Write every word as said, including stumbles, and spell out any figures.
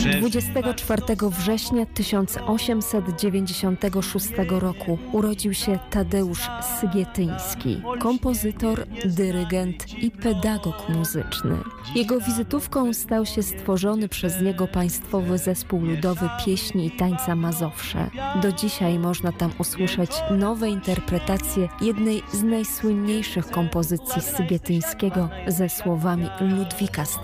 dwudziestego czwartego września tysiąc osiemset dziewięćdziesiątego szóstego roku urodził się Tadeusz Sygietyński, kompozytor, dyrygent i pedagog muzyczny. Jego wizytówką stał się stworzony przez niego Państwowy Zespół Ludowy Pieśni i Tańca Mazowsze. Do dzisiaj można tam usłyszeć nowe interpretacje jednej z najsłynniejszych kompozycji Sygietyńskiego ze słowami Ludwika